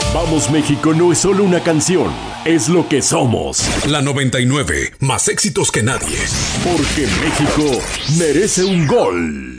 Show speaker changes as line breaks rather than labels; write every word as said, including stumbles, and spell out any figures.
Vamos México no es solo una canción, es lo que somos.
La noventa y nueve, más éxitos que nadie.
Porque México merece un gol.